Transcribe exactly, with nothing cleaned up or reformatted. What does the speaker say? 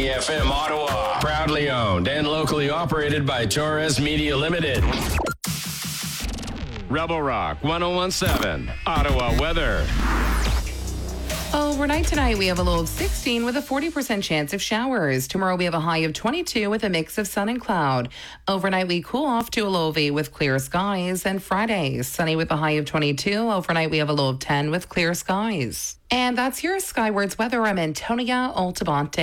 F M Ottawa. Proudly owned and locally operated by Torres Media Limited. Rebel Rock one oh one seven. Ottawa weather. Overnight tonight, we have a low of sixteen with a forty percent chance of showers. Tomorrow, we have a high of twenty-two with a mix of sun and cloud. Overnight, we cool off to a low of eight with clear skies. And Friday, sunny with a high of twenty-two. Overnight, we have a low of ten with clear skies. And that's your Skywards weather. I'm Antonia Altabonte.